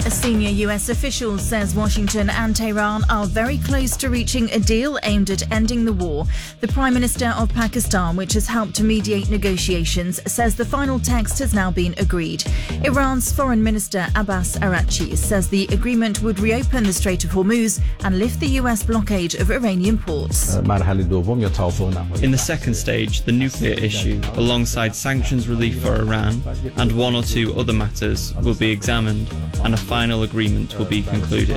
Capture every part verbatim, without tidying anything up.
A senior U S official says Washington and Tehran are very close to reaching a deal aimed at ending the war. The Prime Minister of Pakistan, which has helped to mediate negotiations, says the final text has now been agreed. Iran's Foreign Minister Abbas Araghchi says the agreement would reopen the Strait of Hormuz and lift the U S blockade of Iranian ports. In the second stage, the nuclear issue, alongside sanctions relief for Iran and one or two other matters, will be examined and a final agreement will be concluded.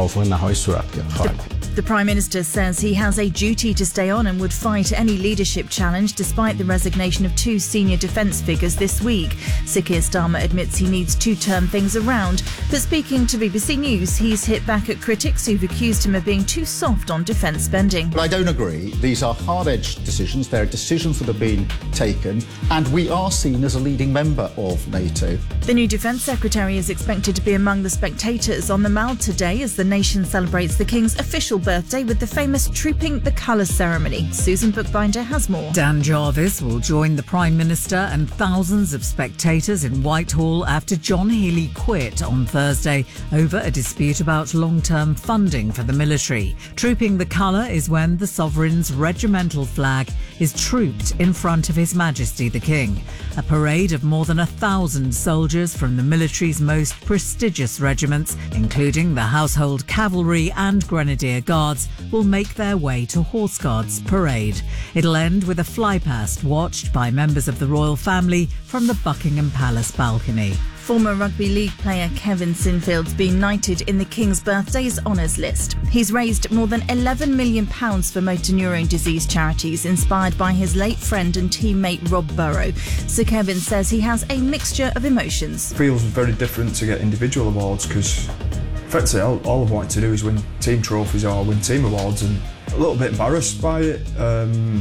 The Prime Minister says he has a duty to stay on and would fight any leadership challenge despite the resignation of two senior defence figures this week. Sir Keir Starmer admits he needs to turn things around, but speaking to B B C News, he's hit back at critics who've accused him of being too soft on defence spending. But I don't agree. These are hard-edged decisions. They're decisions that have been taken, and we are seen as a leading member of NATO. The new Defence Secretary is expected to be among the spectators on the Mall today as the nation celebrates the King's official birthday with the famous Trooping the Colours ceremony. Susan Bookbinder has more. Dan Jarvis will join the Prime Minister and thousands of spectators in Whitehall after John Healey quit on Thursday over a dispute about long-term funding for the military. Trooping the Colour is when the sovereign's regimental flag is trooped in front of His Majesty the King. A parade of more than a thousand soldiers from the military's most prestigious regiments, including the Household Cavalry and Grenadier Guards, will make their way to Horse Guards Parade. It'll end with a flypast watched by members of the royal family from the Buckingham Palace balcony. Former rugby league player Kevin Sinfield's been knighted in the King's Birthdays Honours list. He's raised more than eleven million pounds for motor neurone disease charities inspired by his late friend and teammate Rob Burrow. Sir Kevin says he has a mixture of emotions. It feels very different to get individual awards because effectively all, all I've wanted to do is win team trophies or win team awards, and a little bit embarrassed by it, um,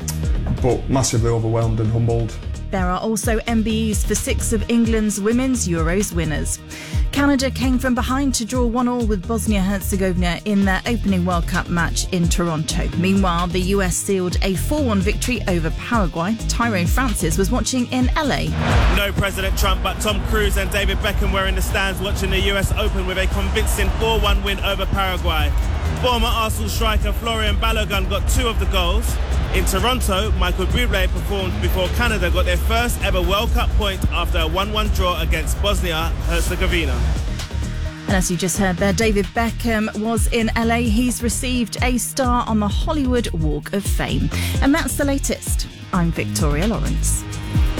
but massively overwhelmed and humbled. There are also M B Es for six of England's Women's Euros winners. Canada came from behind to draw one all with Bosnia-Herzegovina in their opening World Cup match in Toronto. Meanwhile, the U S sealed a four one victory over Paraguay. Tyrone Francis was watching in L A. No President Trump, but Tom Cruise and David Beckham were in the stands watching the U S Open with a convincing four one win over Paraguay. Former Arsenal striker Florian Balogun got two of the goals. In Toronto, Michael Bublé performed before Canada got their first ever World Cup point after a one one draw against Bosnia-Herzegovina. And as you just heard there, David Beckham was in L A. He's received a star on the Hollywood Walk of Fame. And that's the latest. I'm Victoria Lawrence.